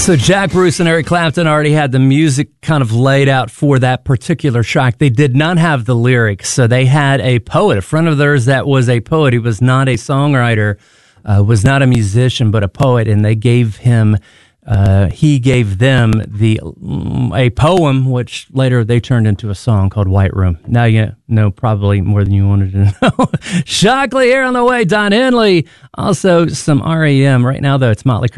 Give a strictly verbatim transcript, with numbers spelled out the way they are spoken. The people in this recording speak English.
So Jack Bruce and Eric Clapton already had the music kind of laid out for that particular track. They did not have the lyrics, so they had a poet, a friend of theirs that was a poet. He was not a songwriter, uh, was not a musician, but a poet, and they gave him, uh, he gave them the a poem, which later they turned into a song called White Room. Now you know probably more than you wanted to know. Shockley here on the way, Don Henley. Also some R E M. Right now, though, it's Motley Crue.